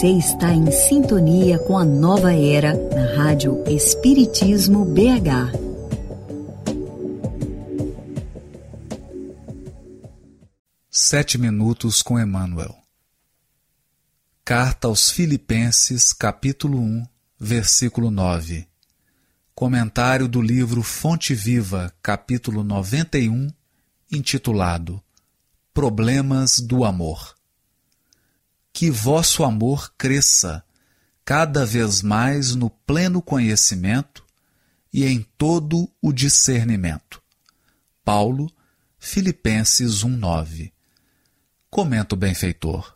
Você está em sintonia com a nova era na Rádio Espiritismo BH. Sete minutos com Emmanuel. Carta aos Filipenses, capítulo 1, versículo 9. Comentário do livro Fonte Viva, capítulo 91, intitulado Problemas do Amor. Que vosso amor cresça cada vez mais no pleno conhecimento e em todo o discernimento. Paulo, Filipenses 1:9. Comenta o benfeitor.